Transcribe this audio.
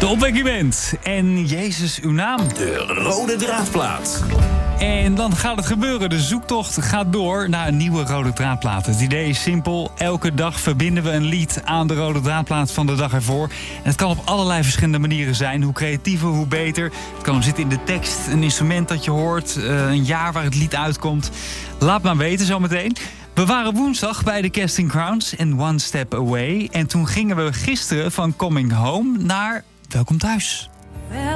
De opwekking bent. En Jezus uw naam. De rode draadplaat. En dan gaat het gebeuren. De zoektocht gaat door naar een nieuwe rode draadplaat. Het idee is simpel. Elke dag verbinden we een lied aan de rode draadplaat van de dag ervoor. En het kan op allerlei verschillende manieren zijn. Hoe creatiever, hoe beter. Het kan zitten in de tekst, een instrument dat je hoort, een jaar waar het lied uitkomt. Laat maar weten zometeen. We waren woensdag bij de Casting Crowns en One Step Away. En toen gingen we gisteren van Coming Home naar Welkom Thuis.